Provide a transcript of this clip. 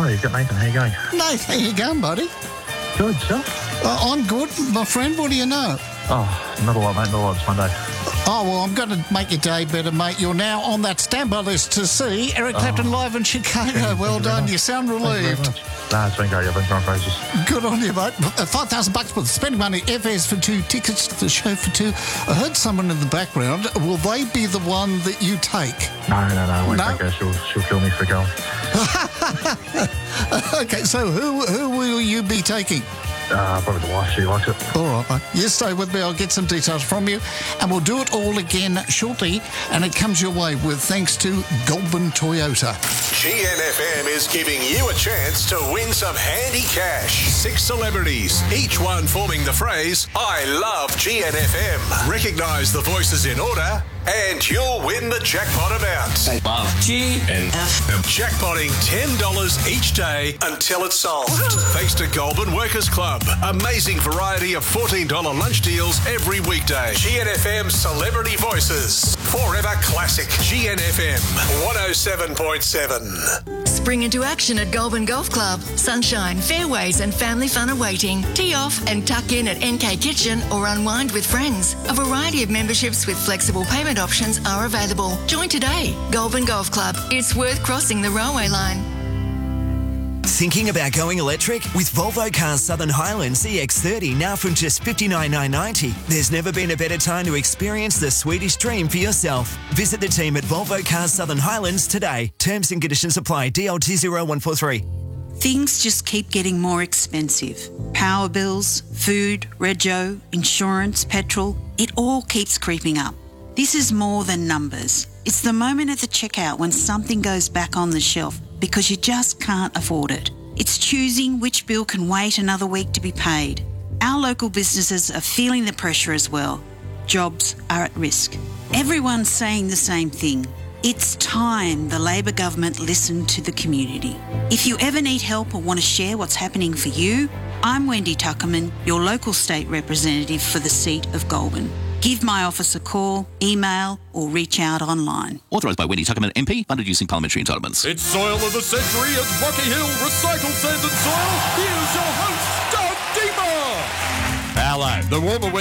Oh, you've got Nathan. How you going? Nathan, how you going, buddy? Good, yourself? I'm good, my friend. What do you know? Oh, not a lot, mate. Not a lot. It's Monday. Oh, well, I'm going to make your day better, mate. You're now on that standby list to see Eric Clapton live in Chicago. Well done. You sound relieved. Nah, it's been great. I've been trying phrases. Good on you, mate. $5,000 worth. Spending money. Airfares for two. Tickets to the show for two. I heard someone in the background. Will they be the one that you take? No. I won't take her. She'll kill me for going. Okay, so who will you be taking? Probably the wife. She likes it. All right, mate. You stay with me. I'll get some details from you. And we'll do it all again shortly. And it comes your way with thanks to Goulburn Toyota. GNFM is giving you a chance to win some handy cash. 6 celebrities, each one forming the phrase, I love GNFM. Recognise the voices in order and you'll win the jackpot amount. I love GNFM. Jackpotting $10 each day until it's solved. Thanks to Goulburn Workers Club. Amazing variety of $14 lunch deals every weekday. GNFM Celebrity Voices. Forever classic. GNFM 107.7. Spring into action at Goulburn Golf Club. Sunshine, fairways and family fun awaiting. Tee off and tuck in at NK Kitchen or unwind with friends. A variety of memberships with flexible payment options are available. Join today. Goulburn Golf Club. It's worth crossing the railway line. Thinking about going electric? With Volvo Cars Southern Highlands EX30 now from just $59,990. There's never been a better time to experience the Swedish dream for yourself. Visit the team at Volvo Cars Southern Highlands today. Terms and conditions apply. DLT 0143. Things just keep getting more expensive. Power bills, food, rego, insurance, petrol, it all keeps creeping up. This is more than numbers. It's the moment at the checkout when something goes back on the shelf because you just can't afford it. It's choosing which bill can wait another week to be paid. Our local businesses are feeling the pressure as well. Jobs are at risk. Everyone's saying the same thing. It's time the Labor government listened to the community. If you ever need help or want to share what's happening for you, I'm Wendy Tuckerman, your local state representative for the seat of Goulburn. Give my office a call, email or reach out online. Authorised by Wendy Tuckerman MP, funded using parliamentary entitlements. It's Soil of the Century at Rocky Hill Recycled Sand and Soil. Here's your host, Doug Deemer. Hello. The warmer